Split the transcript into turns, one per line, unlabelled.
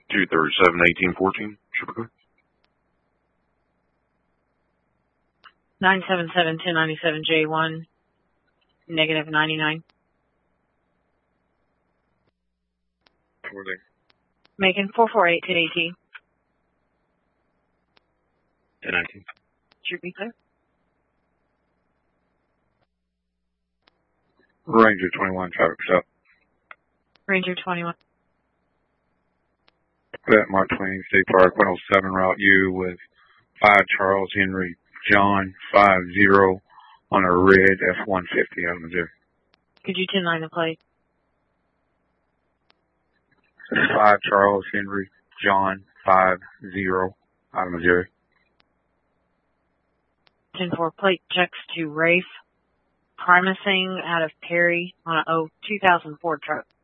237-1814. Triple code.
977-1097 J1, -99. Making 448 to AT.
1019.
Should be clear.
Ranger 21, traffic stop.
Ranger 21.
At Mark Twain State Park, 107 Route U with 5 Charles Henry John 50 on a red F-150 out of Missouri.
Could you 10-9 the plate?
5 Charles Henry John 50 out of Missouri.
10-4 plate checks to Rafe Primusing out of Perry on a 2004 truck.